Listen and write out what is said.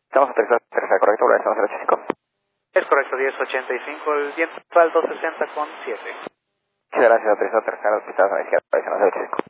Estamos autorizados, correcto, estamos al 85. Es correcto, 1085, el viento actual 260 con 7. Muchas gracias, autorizado, tercero, pistados a la izquierda, 85.